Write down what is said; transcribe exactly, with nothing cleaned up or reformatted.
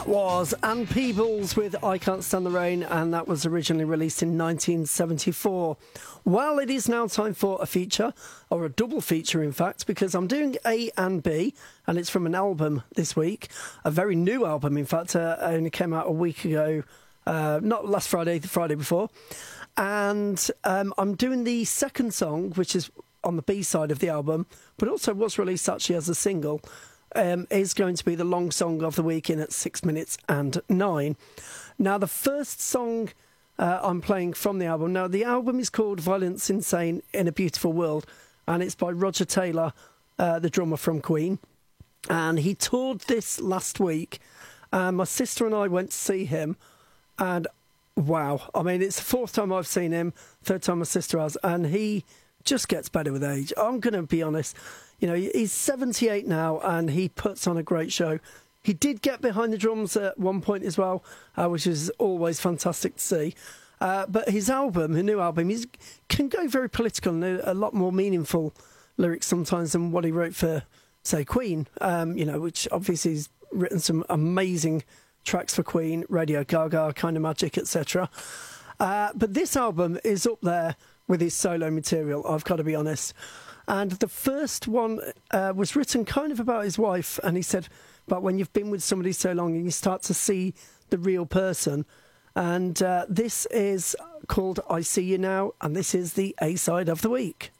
Was Anne Peebles with I Can't Stand the Rain, and that was originally released in nineteen seventy-four. Well, it is now time for a feature, or a double feature in fact, because I'm doing A and B, and it's from an album this week, a very new album in fact, uh, only came out a week ago, uh, not last Friday, the Friday before, and um, I'm doing the second song, which is on the B side of the album, but also was released actually as a single. Um, is going to be the long song of the week in at six minutes and nine. Now, the first song uh, I'm playing from the album, now the album is called Violence Insane in a Beautiful World, and it's by Roger Taylor, uh, the drummer from Queen, and he toured this last week, and my sister and I went to see him, and wow, I mean, it's the fourth time I've seen him, third time my sister has, and he just gets better with age. I'm going to be honest. You know, he's seventy-eight now, and he puts on a great show. He did get behind the drums at one point as well, uh, which is always fantastic to see. Uh, but his album, the new album, he can go very political and a lot more meaningful lyrics sometimes than what he wrote for, say, Queen, um, you know, which obviously he's written some amazing tracks for Queen, Radio Gaga, Kind of Magic, et cetera. Uh, but this album is up there with his solo material, I've got to be honest. And the first one uh, was written kind of about his wife, and he said, but when you've been with somebody so long and you start to see the real person. And uh, this is called I See You Now, and this is the A-side of the week.